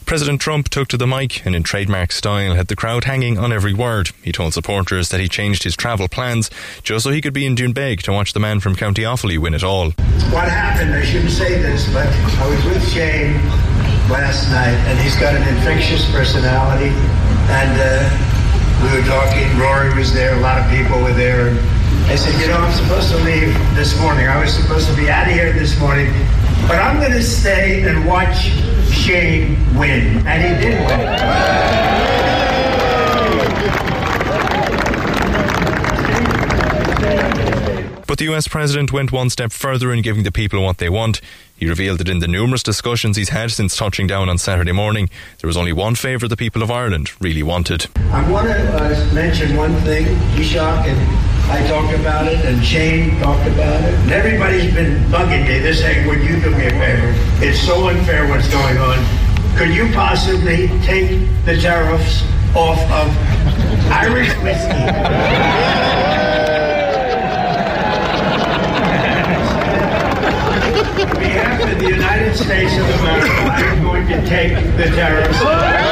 President Trump took to the mic and in trademark style had the crowd hanging on every word. He told supporters that he changed his travel plans just so he could be in Doonbeg to watch the man from County Offaly win it all. What happened, I shouldn't say this, but I was with Shane last night and he's got an infectious personality and we were talking, Rory was there, a lot of people were there. I said, I'm supposed to leave this morning. I was supposed to be out of here this morning, but I'm going to stay and watch Shane win. And he did win. But the US President went one step further in giving the people what they want. He revealed that in the numerous discussions he's had since touching down on Saturday morning, there was only one favour the people of Ireland really wanted. I want to mention one thing. Taoiseach and I talked about it, and Shane talked about it. And everybody's been bugging me. They're saying, would you do me a favour? It's so unfair what's going on. Could you possibly take the tariffs off of Irish whiskey? On behalf of the United States of America, I'm going to take the tariffs.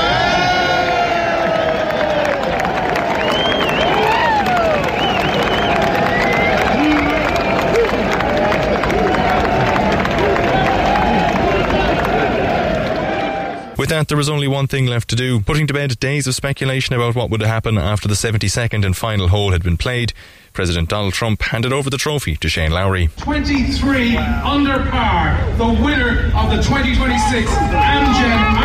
With that, there was only one thing left to do, putting to bed days of speculation about what would happen after the 72nd and final hole had been played. President Donald Trump handed over the trophy to Shane Lowry. 23 under par, the winner of the 2026 Amgen